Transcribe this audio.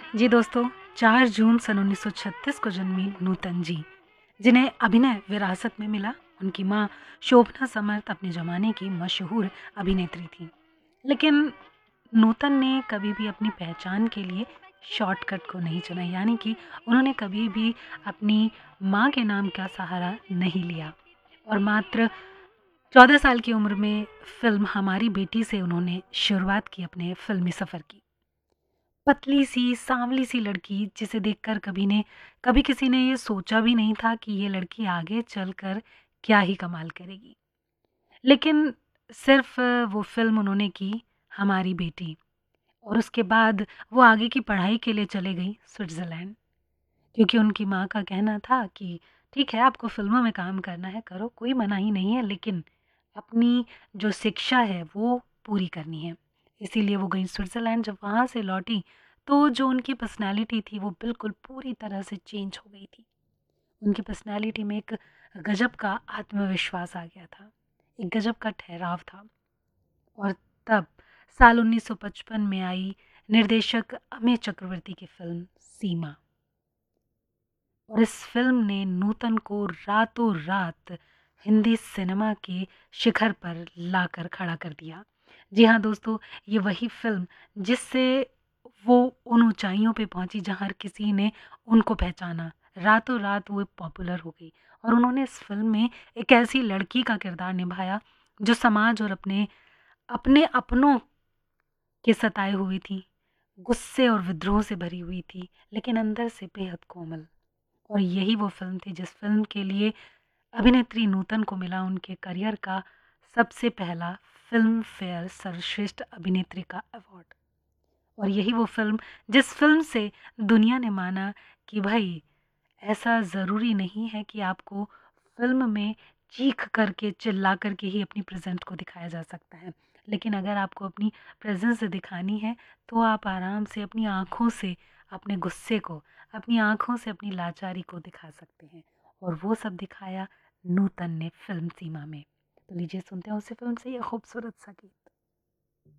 जी दोस्तों, 4 जून सन 1936 को जन्मी नूतन जी, जिन्हें अभिनय विरासत में मिला। उनकी माँ शोभना समर्थ अपने ज़माने की मशहूर अभिनेत्री थीं। लेकिन नूतन ने कभी भी अपनी पहचान के लिए शॉर्टकट को नहीं चुना, यानी कि उन्होंने कभी भी अपनी माँ के नाम का सहारा नहीं लिया और मात्र 14 साल की उम्र में फ़िल्म हमारी बेटी से उन्होंने शुरुआत की अपने फ़िल्मी सफ़र की। पतली सी, सांवली सी लड़की जिसे देखकर कभी किसी ने ये सोचा भी नहीं था कि ये लड़की आगे चलकर क्या ही कमाल करेगी। लेकिन सिर्फ़ वो फ़िल्म उन्होंने की हमारी बेटी और उसके बाद वो आगे की पढ़ाई के लिए चले गईं स्विट्ज़रलैंड, क्योंकि उनकी माँ का कहना था कि ठीक है, आपको फ़िल्मों में काम करना है, करो, कोई मनाही नहीं है, लेकिन अपनी जो शिक्षा है वो पूरी करनी है। इसीलिए वो गईं स्विट्ज़रलैंड। जब वहाँ से लौटी तो जो उनकी पर्सनैलिटी थी वो बिल्कुल पूरी तरह से चेंज हो गई थी। उनकी पर्सनैलिटी में एक गज़ब का आत्मविश्वास आ गया था, एक गज़ब का ठहराव था। और तब साल 1955 में आई निर्देशक अमित चक्रवर्ती की फ़िल्म सीमा, और इस फ़िल्म ने नूतन को रातों रात हिंदी सिनेमा के शिखर पर लाकर खड़ा कर दिया। जी हाँ दोस्तों, ये वही फ़िल्म जिससे वो उन ऊंचाइयों पे पहुंची जहाँ हर किसी ने उनको पहचाना। रातों रात वो पॉपुलर हो गई और उन्होंने इस फ़िल्म में एक ऐसी लड़की का किरदार निभाया जो समाज और अपने अपने अपनों के सताए हुई थी, गुस्से और विद्रोह से भरी हुई थी, लेकिन अंदर से बेहद कोमल। और यही वो फ़िल्म थी जिस फ़िल्म के लिए अभिनेत्री नूतन को मिला उनके करियर का सबसे पहला फ़िल्म फेयर सर्वश्रेष्ठ अभिनेत्री का अवार्ड। और यही वो फ़िल्म जिस फ़िल्म से दुनिया ने माना कि भाई, ऐसा ज़रूरी नहीं है कि आपको फ़िल्म में चीख करके चिल्ला करके ही अपनी प्रेज़ेंट को दिखाया जा सकता है, लेकिन अगर आपको अपनी प्रेज़ेंस दिखानी है तो आप आराम से अपनी आँखों से अपने गुस्से को, अपनी आँखों से अपनी लाचारी को दिखा सकते हैं। और वो सब दिखाया नूतन ने फ़िल्म सीमा में। तो लीजिए सुनते हैं उसी फ़िल्म से ये खूबसूरत सा गीत।